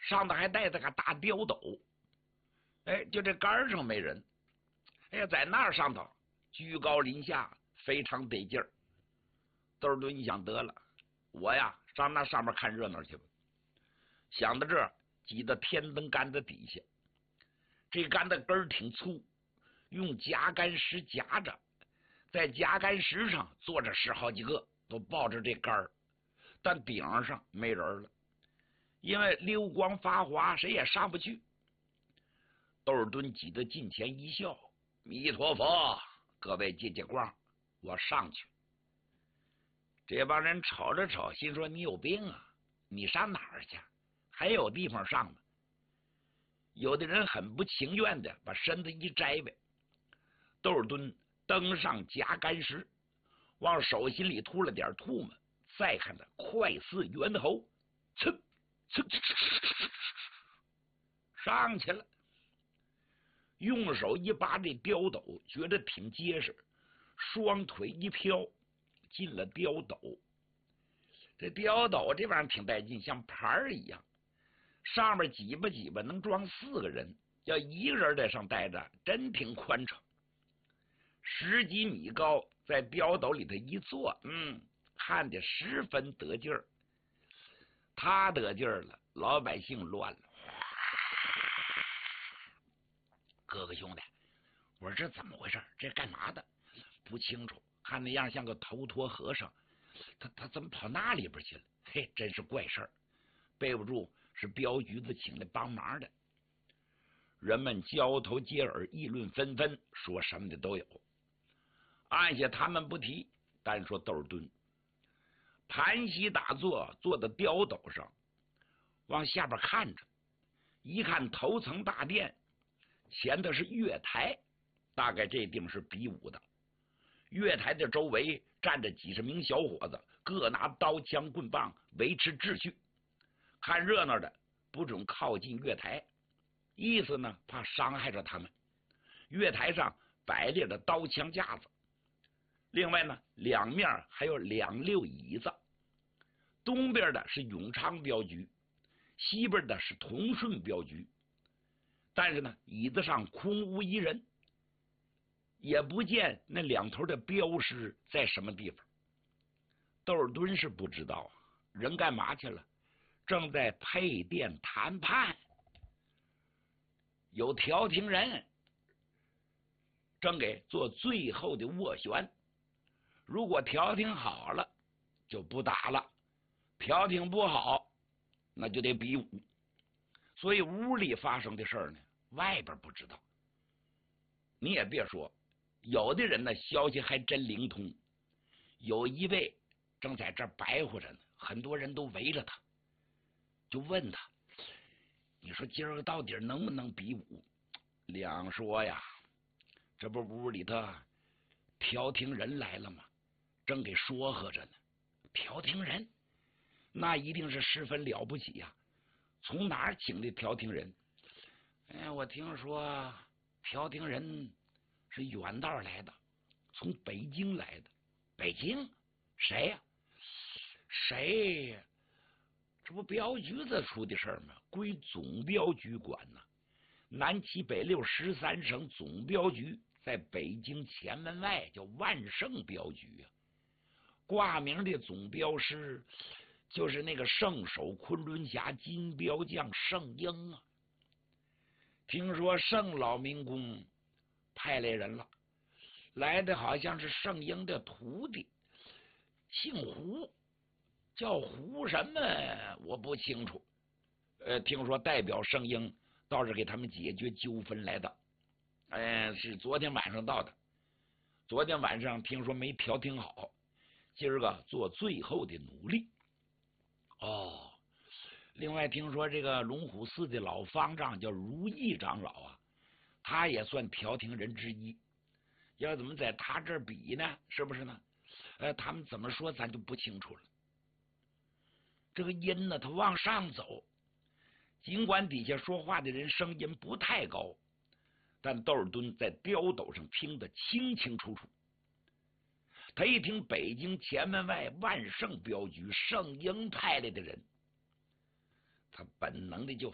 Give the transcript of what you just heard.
上头还带着个大吊斗。哎，就这杆上没人，哎呀，在那上头居高临下，非常得劲儿。窦尔敦一想，得了，我呀上那上面看热闹去吧。想到这儿，挤到天灯杆子底下，这杆子根儿挺粗，用夹杆石夹着，在夹杆石上坐着10好几个，都抱着这杆儿，但顶上没人了，因为溜光发滑，谁也上不去。窦尔敦挤得近前一笑：“弥陀佛，各位借借光，我上去。”这帮人瞅着瞅，心说：“你有病啊！你上哪儿去？还有地方上吗？”有的人很不情愿的把身子一摘呗。窦尔敦登上夹杆石，往手心里吐了点唾沫，再看他快似猿猴，噌噌上去了。用手一拔这吊斗，觉得挺结实，双腿一飘，进了吊斗。这吊斗这玩意儿挺带劲，像盘儿一样，上面挤吧挤吧能装4个人，要一个人在上待着，真挺宽敞。10几米高，在吊斗里头一坐，看着十分得劲儿。他得劲儿了，老百姓乱了。哥哥兄弟，我说这怎么回事？这干嘛的？不清楚，看那样像个头陀和尚，他怎么跑那里边去了？嘿，真是怪事儿，背不住是镖局子请来帮忙的。人们交头接耳，议论纷纷，说什么的都有。按下他们不提，单说窦尔敦盘膝打坐，坐在吊斗上，往下边看着，一看头层大殿，前头是月台，大概这地方是比武的。月台的周围站着几十名小伙子，各拿刀枪棍棒维持秩序。看热闹的不准靠近月台，意思呢怕伤害着他们。月台上摆列着刀枪架子，另外呢两面还有2溜椅子，东边的是永昌镖局，西边的是同顺镖局。但是呢椅子上空无一人，也不见那两头的镖师在什么地方。窦尔敦是不知道人干嘛去了，正在配殿谈判，有调停人正给做最后的斡旋。如果调停好了就不打了，调停不好那就得比武。所以屋里发生的事儿呢，外边不知道。你也别说，有的人呢消息还真灵通。有一位正在这白活着呢，很多人都围着他，就问他：“你说今儿个到底能不能比武？”两说呀，这不屋里头调停人来了吗？正给说和着呢。调停人那一定是十分了不起呀，从哪儿请的调停人？我听说调停人是远道来的，从北京来的。北京？谁呀？谁呀？这不镖局子出的事儿吗？归总镖局管呢。南七北六13省总镖局在北京前门外，叫万盛镖局啊。挂名的总镖师就是那个圣守昆仑峡金镖将圣英啊。听说圣老民公派来人了，来的好像是圣英的徒弟，姓胡，叫胡什么我不清楚。听说代表圣英倒是给他们解决纠纷来的。是昨天晚上到的。昨天晚上听说没调停好，今儿个做最后的努力。另外听说这个龙虎寺的老方丈叫如意长老啊，他也算调停人之一。要怎么在他这儿比呢？是不是呢？他们怎么说咱就不清楚了。这个音呢，他往上走，尽管底下说话的人声音不太高，但窦尔敦在吊斗上听得清清楚楚。他一听北京前门外万盛镖局圣英派来的人，他本能的就